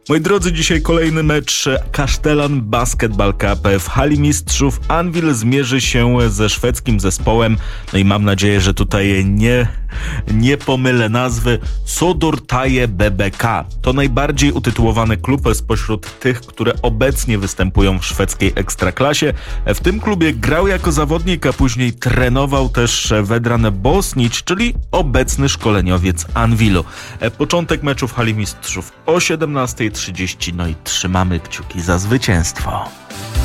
Moi drodzy, dzisiaj kolejny mecz Kasztelan Basketball Cup. W hali mistrzów Anwil zmierzy się ze szwedzkim zespołem. No i mam nadzieję, że tutaj nie pomylę nazwy. Sodortaje BBK. To najbardziej utytułowany klub spośród tych, które obecnie występują w szwedzkiej ekstraklasie. W tym klubie grał jako zawodnik, a później trenował też Vedran Bosnić, czyli obecny szkoleniowiec Anwilu. Początek meczu w hali mistrzów o 17:30. No i trzymamy kciuki za zwycięstwo.